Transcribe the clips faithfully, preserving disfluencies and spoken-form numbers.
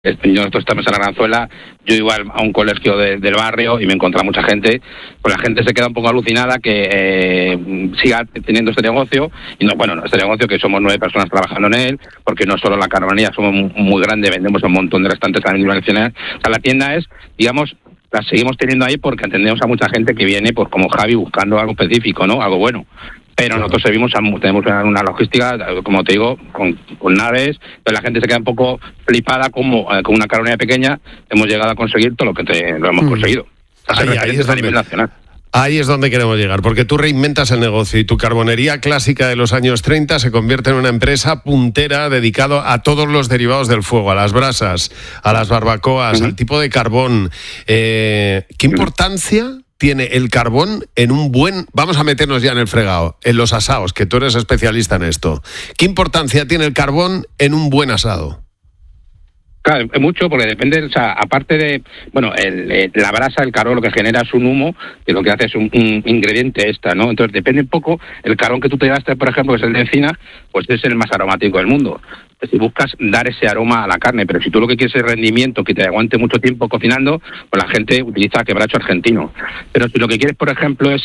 Nosotros estamos en Arganzuela, yo iba a un colegio de, del barrio y me encontraba mucha gente, pues la gente se queda un poco alucinada que eh, siga teniendo este negocio, y no, bueno, este negocio que somos nueve personas trabajando en él, porque no solo la carbonería, somos muy grandes, vendemos un montón de restaurantes también nacionales. O sea, la tienda es, digamos, la seguimos teniendo ahí porque atendemos a mucha gente que viene, pues como Javi, buscando algo específico, ¿no? Algo bueno. Pero nosotros servimos, tenemos una logística, como te digo, con, con naves, pero la gente se queda un poco flipada como eh, con una carbonería pequeña hemos llegado a conseguir todo lo que te, lo hemos conseguido. O sea, ahí, ahí es a nivel nacional. Ahí es donde queremos llegar, porque tú reinventas el negocio y tu carbonería clásica de los años treinta se convierte en una empresa puntera dedicado a todos los derivados del fuego, a las brasas, a las barbacoas, uh-huh. al tipo de carbón. Eh, ¿Qué importancia tiene el carbón en un buen... Vamos a meternos ya en el fregado, en los asados, que tú eres especialista en esto. ¿Qué importancia tiene el carbón en un buen asado? Claro, mucho, porque depende, o sea, aparte de, bueno, el, el, la brasa, el carbón, lo que genera es un humo, que lo que hace es un, un ingrediente extra, ¿no? Entonces depende un poco, el carbón que tú te gastes, por ejemplo, que es el de encina, pues es el más aromático del mundo. Si buscas dar ese aroma a la carne, pero si tú lo que quieres es rendimiento, que te aguante mucho tiempo cocinando, pues la gente utiliza quebracho argentino. Pero si lo que quieres, por ejemplo, es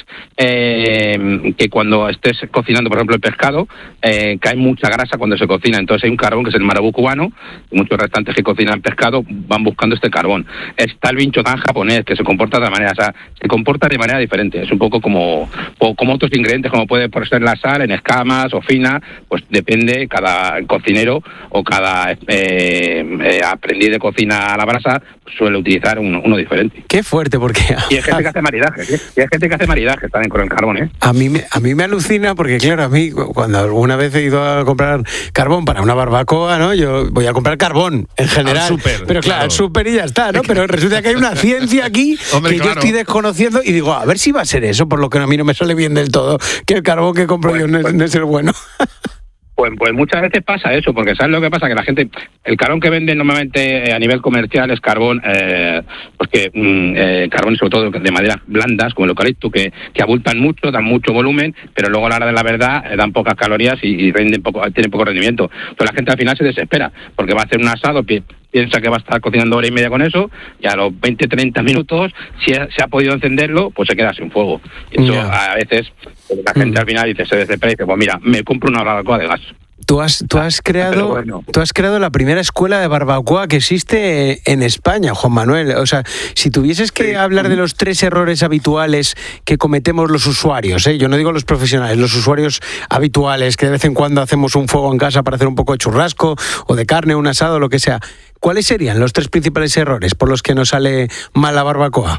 eh, que cuando estés cocinando, por ejemplo, el pescado, eh, cae mucha grasa cuando se cocina. Entonces hay un carbón que es el marabú cubano, y muchos restaurantes que cocinan pescado van buscando este carbón. Está el vinchotán japonés, que se comporta de otra manera, o sea, se comporta de manera diferente. Es un poco como, como otros ingredientes, como puede ser la sal, en escamas o fina, pues depende cada cocinero o cada eh, eh, aprendiz de cocina a la brasa suele utilizar uno, uno diferente. Qué fuerte, porque... Y hay gente que hace maridajes, ¿eh? Y hay gente que hace maridajes también con el carbón, ¿eh? A mí, me, a mí me alucina porque, claro, a mí cuando alguna vez he ido a comprar carbón para una barbacoa, ¿no? Yo voy a comprar carbón, en general. Al súper, pero claro, claro, al súper y ya está, ¿no? Pero resulta que hay una ciencia aquí Hombre, que claro. yo estoy desconociendo y digo, a ver si va a ser eso, por lo que a mí no me sale bien del todo, que el carbón que compro pues, yo no, pues, no es el bueno. Pues, pues muchas veces pasa eso, porque ¿sabes lo que pasa? Que la gente, el carbón que venden normalmente eh, a nivel comercial es carbón, eh, pues que, mm, eh, carbón sobre todo de maderas blandas, como el eucalipto, que, que abultan mucho, dan mucho volumen, pero luego a la hora de la verdad eh, dan pocas calorías y, y rinden poco, tienen poco rendimiento. Entonces la gente al final se desespera, porque va a hacer un asado, pi- piensa que va a estar cocinando hora y media con eso, y a los veinte, treinta minutos, si ha, se ha podido encenderlo, pues se queda sin fuego. Y eso yeah. a veces la gente mm. al final dice, se desespera y dice, pues mira, me compro una barbacoa de gas. Tú has, tú has creado, bueno. tú has creado la primera escuela de barbacoa que existe en España, Juan Manuel. O sea, si tuvieses que sí. hablar de los tres errores habituales que cometemos los usuarios, ¿eh? Yo no digo los profesionales, los usuarios habituales, que de vez en cuando hacemos un fuego en casa para hacer un poco de churrasco o de carne, un asado, lo que sea. ¿Cuáles serían los tres principales errores por los que nos sale mal la barbacoa?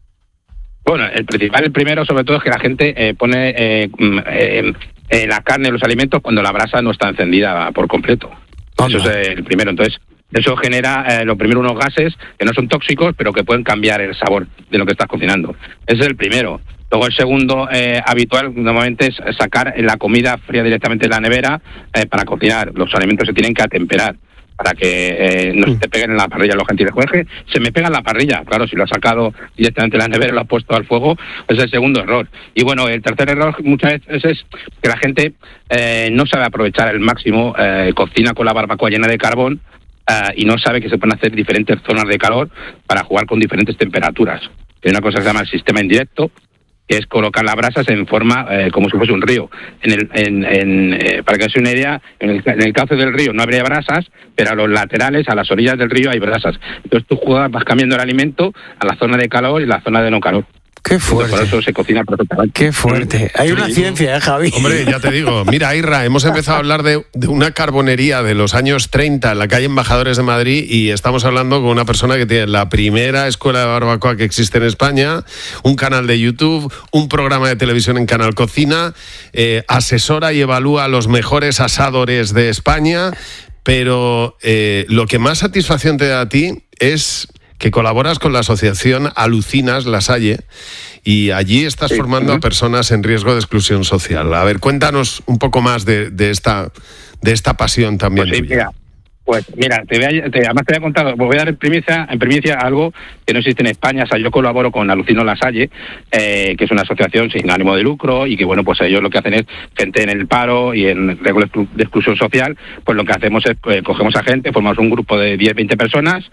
Bueno, el principal, el primero sobre todo es que la gente eh, pone eh, eh, eh, la carne, los alimentos cuando la brasa no está encendida por completo. Onda. Eso es el primero. Entonces, eso genera, eh, lo primero, unos gases que no son tóxicos, pero que pueden cambiar el sabor de lo que estás cocinando. Ese es el primero. Luego el segundo eh, habitual normalmente es sacar la comida fría directamente de la nevera eh, para cocinar. Los alimentos se tienen que atemperar para que eh, no se te peguen en la parrilla los gentiles. Jorge, se me pega en la parrilla. Claro, si lo has sacado directamente de la nevera y lo has puesto al fuego, es el segundo error. Y bueno, el tercer error muchas veces es que la gente eh, no sabe aprovechar el máximo, eh, cocina con la barbacoa llena de carbón eh, y no sabe que se pueden hacer diferentes zonas de calor para jugar con diferentes temperaturas. Hay una cosa que se llama el sistema indirecto, que es colocar las brasas en forma eh, como si fuese un río. En el, en, en, eh, para que os una idea, en el, en el cauce del río no habría brasas, pero a los laterales, a las orillas del río hay brasas. Entonces tú juegas, vas cambiando el alimento a la zona de calor y la zona de no calor. Qué fuerte. Por eso se cocina perfectamente. Qué fuerte. Hay una ciencia, ¿eh, Javi? Hombre, ya te digo. Mira, Irra, hemos empezado a hablar de, de una carbonería de los años treinta en la calle Embajadores de Madrid y estamos hablando con una persona que tiene la primera escuela de barbacoa que existe en España, un canal de YouTube, un programa de televisión en Canal Cocina, eh, asesora y evalúa a los mejores asadores de España, pero eh, lo que más satisfacción te da a ti es que colaboras con la asociación Alucinas La Salle y allí estás sí. formando uh-huh. a personas en riesgo de exclusión social. A ver, cuéntanos un poco más de, de esta de esta pasión también pues sí, tuya. Mira, pues mira, te voy a, te, además te voy a contar, voy a dar en primicia, en primicia algo que no existe en España. O sea, yo colaboro con Alucinas La Salle, eh, que es una asociación sin ánimo de lucro y que, bueno, pues ellos lo que hacen es gente en el paro y en riesgo de exclusión social, pues lo que hacemos es, eh, cogemos a gente, formamos un grupo de diez, veinte personas,